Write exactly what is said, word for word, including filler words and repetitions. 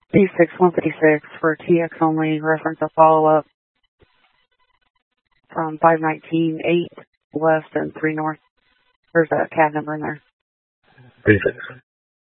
D six one fifty-six for T X only, reference a follow-up from five nineteen eight west and three north. There's a cab number in there. D six.